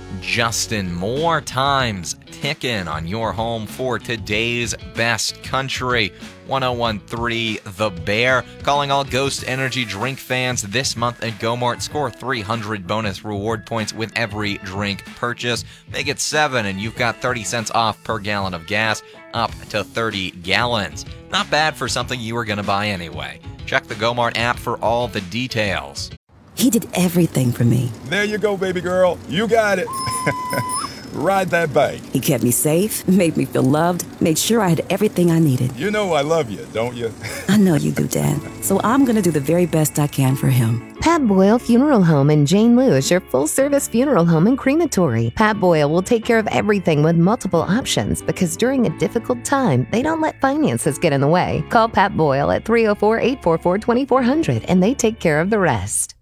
Justin, more times ticking on your home for today's best country. 1013 The Bear. Calling all Ghost Energy drink fans this month at Go-Mart. Score 300 bonus reward points with every drink purchase. Make it 7 and you've got 30 cents off per gallon of gas, up to 30 gallons. Not bad for something you were going to buy anyway. Check the Go-Mart app for all the details. He did everything for me. There you go, baby girl. You got it. Ride that bike. He kept me safe, made me feel loved, made sure I had everything I needed. You know I love you, don't you? I know you do, Dad. So I'm going to do the very best I can for him. Pat Boyle Funeral Home in Jane Lou is your full-service funeral home and crematory. Pat Boyle will take care of everything with multiple options because during a difficult time, they don't let finances get in the way. Call Pat Boyle at 304-844-2400 and they take care of the rest.